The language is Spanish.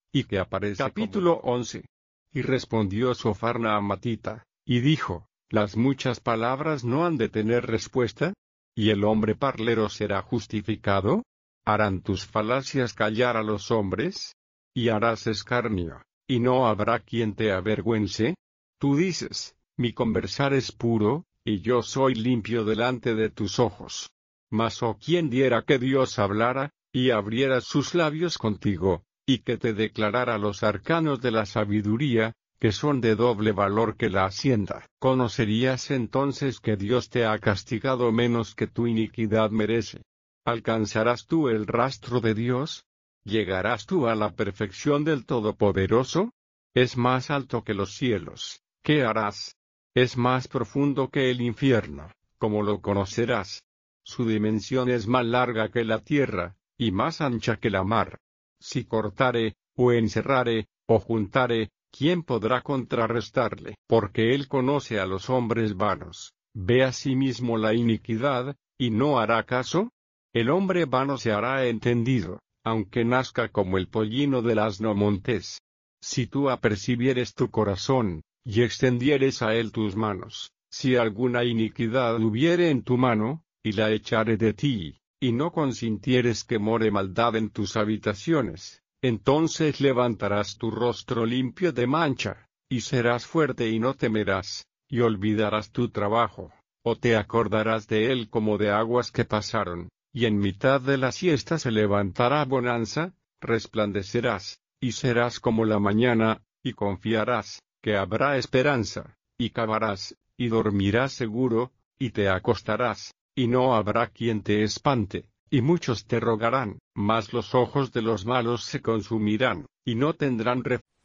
y que aparece. Capítulo 11. Y respondió Sofarna a Matita, y dijo, ¿las muchas palabras no han de tener respuesta? ¿Y el hombre parlero será justificado? ¿Harán tus falacias callar a los hombres? Y harás escarnio, y no habrá quien te avergüence. Tú dices, mi conversar es puro, y yo soy limpio delante de tus ojos. Mas quién diera que Dios hablara, y abriera sus labios contigo, y que te declarara los arcanos de la sabiduría, que son de doble valor que la hacienda. ¿Conocerías entonces que Dios te ha castigado menos que tu iniquidad merece? ¿Alcanzarás tú el rastro de Dios? ¿Llegarás tú a la perfección del Todopoderoso? Es más alto que los cielos, ¿qué harás? Es más profundo que el infierno, ¿cómo lo conocerás? Su dimensión es más larga que la tierra, y más ancha que la mar. Si cortare, o encerrare, o juntare, ¿quién podrá contrarrestarle? Porque él conoce a los hombres vanos, ve asimismo la iniquidad, y no hará caso. El hombre vano se hará entendido, aunque nazca como el pollino del asno montés. Si tú apercibieres tu corazón, y extendieres a él tus manos, si alguna iniquidad hubiere en tu mano, y la echare de ti, y no consintieres que more maldad en tus habitaciones, entonces levantarás tu rostro limpio de mancha, y serás fuerte y no temerás, y olvidarás tu trabajo, o te acordarás de él como de aguas que pasaron, y en mitad de la siesta se levantará bonanza, resplandecerás, y serás como la mañana, y confiarás, que habrá esperanza, y cavarás, y dormirás seguro, y te acostarás, y no habrá quien te espante, y muchos te rogarán, mas los ojos de los malos se consumirán, y no tendrán refugio.